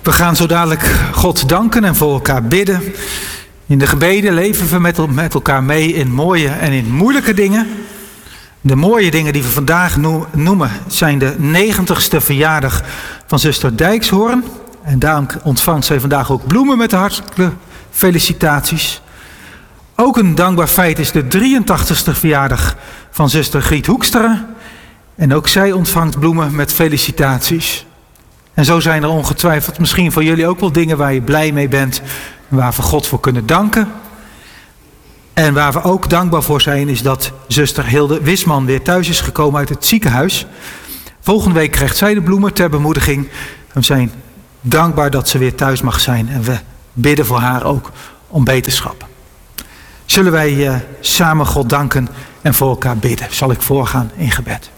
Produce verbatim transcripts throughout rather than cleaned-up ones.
We gaan zo dadelijk God danken en voor elkaar bidden. In de gebeden leven we met, met elkaar mee in mooie en in moeilijke dingen. De mooie dingen die we vandaag noemen zijn de negentigste verjaardag van zuster Dijkshoorn. En daarom ontvangt zij vandaag ook bloemen met de hartelijke felicitaties. Ook een dankbaar feit is de drieëntachtigste verjaardag van zuster Griet Hoekstra. En ook zij ontvangt bloemen met felicitaties. En zo zijn er ongetwijfeld misschien voor jullie ook wel dingen waar je blij mee bent. Waar we God voor kunnen danken. En waar we ook dankbaar voor zijn is dat zuster Hilde Wisman weer thuis is gekomen uit het ziekenhuis. Volgende week krijgt zij de bloemen ter bemoediging. We zijn dankbaar dat ze weer thuis mag zijn. En we bidden voor haar ook om beterschap. Zullen wij uh, samen God danken en voor elkaar bidden? Zal ik voorgaan in gebed.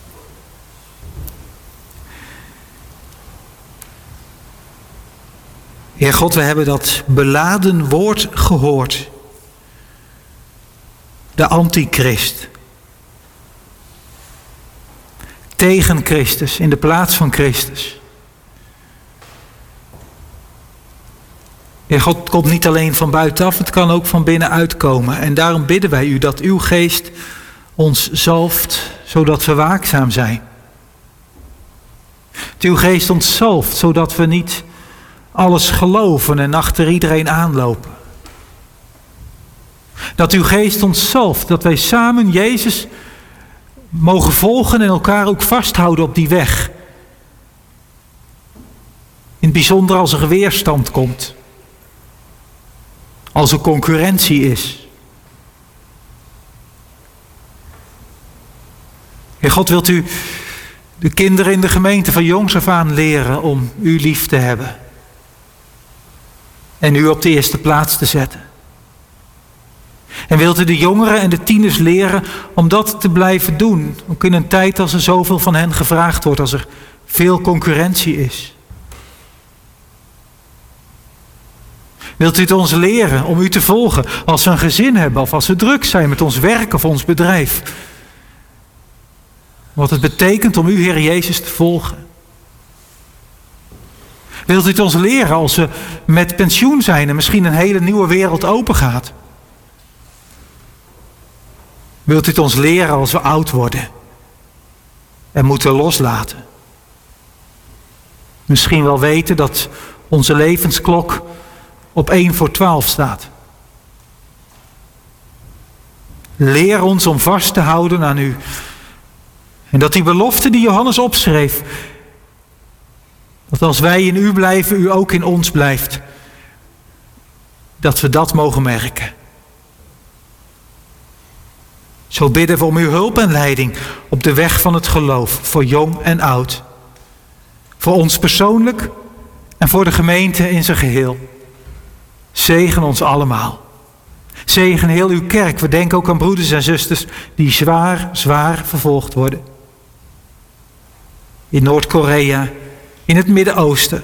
Heer God, we hebben dat beladen woord gehoord. De antichrist. Tegen Christus, in de plaats van Christus. Heer God, het komt niet alleen van buitenaf, het kan ook van binnenuit komen. En daarom bidden wij u dat uw geest ons zalft, zodat we waakzaam zijn. Dat uw geest ons zalft, zodat we niet alles geloven en achter iedereen aanlopen. Dat uw geest ons zalft, dat wij samen Jezus mogen volgen en elkaar ook vasthouden op die weg. In het bijzonder als er weerstand komt. Als er concurrentie is. Heer God, wilt u de kinderen in de gemeente van jongs af aan leren om u lief te hebben. En u op de eerste plaats te zetten. En wilt u de jongeren en de tieners leren om dat te blijven doen. Ook in een tijd als er zoveel van hen gevraagd wordt, als er veel concurrentie is. Wilt u het ons leren om u te volgen als we een gezin hebben of als we druk zijn met ons werk of ons bedrijf. Wat het betekent om u, Heer Jezus, te volgen. Wilt u het ons leren als we met pensioen zijn en misschien een hele nieuwe wereld open gaat? Wilt u het ons leren als we oud worden en moeten loslaten? Misschien wel weten dat onze levensklok op één voor twaalf staat. Leer ons om vast te houden aan u. En dat die belofte die Johannes opschreef, dat als wij in u blijven, u ook in ons blijft. Dat we dat mogen merken. Zo bidden we om uw hulp en leiding op de weg van het geloof, voor jong en oud. Voor ons persoonlijk en voor de gemeente in zijn geheel. Zegen ons allemaal. Zegen heel uw kerk. We denken ook aan broeders en zusters die zwaar, zwaar vervolgd worden. In Noord-Korea, in het Midden-Oosten.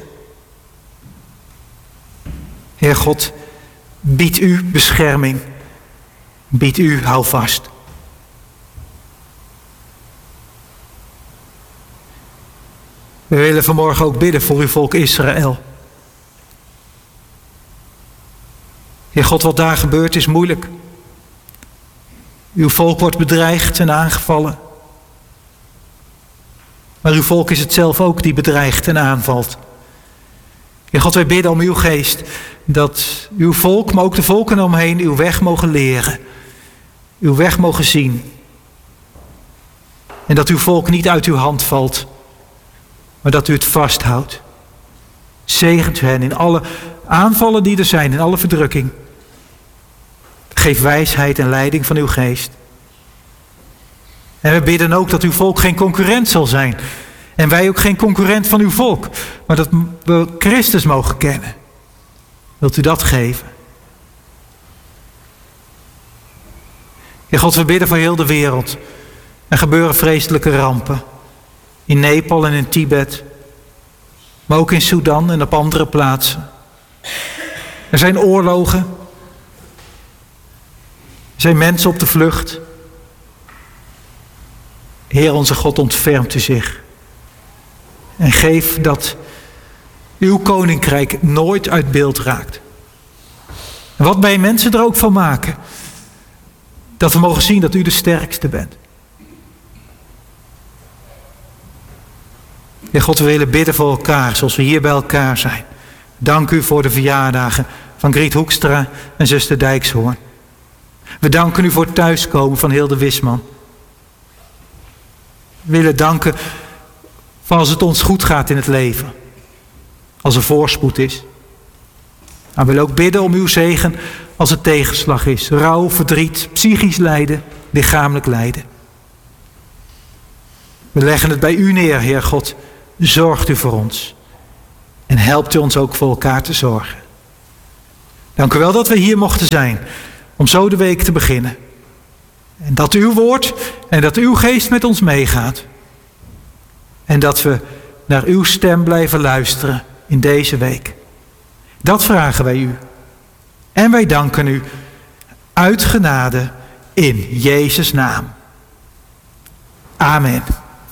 Heer God, bied u bescherming. Bied u houvast. We willen vanmorgen ook bidden voor uw volk Israël. Heer God, wat daar gebeurt is moeilijk. Uw volk wordt bedreigd en aangevallen. Maar uw volk is het zelf ook die bedreigt en aanvalt. Heer God, wij bidden om uw geest. Dat uw volk, maar ook de volken omheen, uw weg mogen leren. Uw weg mogen zien. En dat uw volk niet uit uw hand valt. Maar dat u het vasthoudt. Zegent hen in alle aanvallen die er zijn, in alle verdrukking. Geef wijsheid en leiding van uw geest. En we bidden ook dat uw volk geen concurrent zal zijn. En wij ook geen concurrent van uw volk. Maar dat we Christus mogen kennen. Wilt u dat geven? Heer God, we bidden voor heel de wereld. Er gebeuren vreselijke rampen. In Nepal en in Tibet. Maar ook in Sudan en op andere plaatsen. Er zijn oorlogen. Er zijn mensen op de vlucht. Heer onze God, ontfermt u zich. En geef dat uw koninkrijk nooit uit beeld raakt. En wat wij mensen er ook van maken, dat we mogen zien dat u de sterkste bent. Heer God, we willen bidden voor elkaar, zoals we hier bij elkaar zijn. Dank u voor de verjaardagen van Griet Hoekstra en zuster Dijkshoorn. We danken u voor het thuiskomen van Hilde Wisman. We willen danken voor als het ons goed gaat in het leven. Als er voorspoed is. Maar we willen ook bidden om uw zegen als het tegenslag is. Rouw, verdriet, psychisch lijden, lichamelijk lijden. We leggen het bij u neer, Heer God. Zorgt u voor ons. En helpt u ons ook voor elkaar te zorgen. Dank u wel dat we hier mochten zijn. Om zo de week te beginnen. En dat uw woord en dat uw geest met ons meegaat. En dat we naar uw stem blijven luisteren in deze week. Dat vragen wij u. En wij danken u uit genade in Jezus' naam. Amen.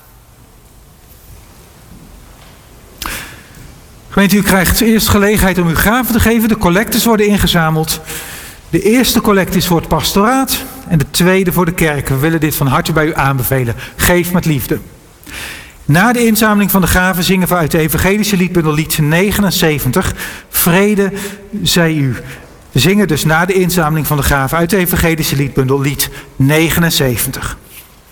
Gemeente, u krijgt eerst gelegenheid om uw gaven te geven. De collectes worden ingezameld. De eerste collecte is voor het pastoraat en de tweede voor de kerk. We willen dit van harte bij u aanbevelen. Geef met liefde. Na de inzameling van de gaven zingen we uit de evangelische liedbundel lied negenenzeventig. Vrede zij u. We zingen dus na de inzameling van de gaven uit de evangelische liedbundel lied negenenzeventig.